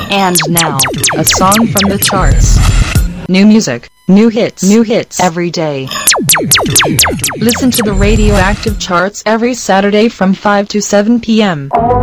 And now, a song from the charts. New music, new hits every day. Listen to the Radioactive Charts every Saturday from 5 to 7 p.m.